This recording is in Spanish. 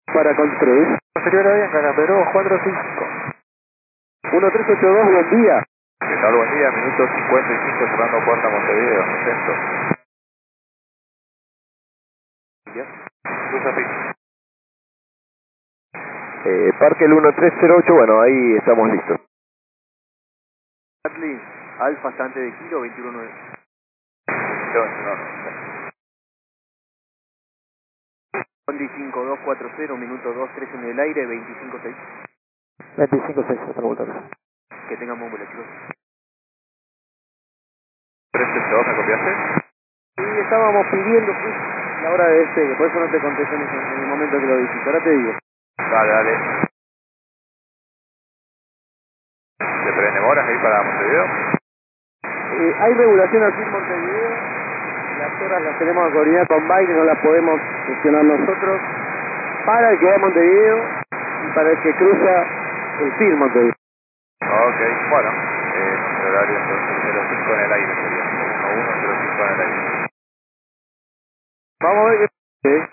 para construir. Posterior a Bianca, Camperó 465. 1382, buen día. ¿Qué tal? Buen día, minuto 55, cerrando puerta Montevideo, centro. Luz así. Parque el 1308, bueno, ahí estamos listos. Atli, Alfa Sante de Kilo 219. Bondi 5240, minuto 23 en el aire, 256. 25-6, hasta vuelta. Que tengan buen vuelo, chicos. 332, ¿me copiaste? Sí, estábamos pidiendo la hora de despegue, por eso no te contesté en el momento que lo dijiste. Ahora te digo. Dale, dale. ¿Te predemoras ahí para Montevideo? Hay regulación aquí en Montevideo. Las horas las tenemos que coordinar con Bike, no las podemos gestionar nosotros. Para el que va a Montevideo y para el que cruza el FIR Montevideo. Ok, bueno. Nuestro horario entonces 05 en el aire sería. 1105 en el aire. Vamos a ver qué...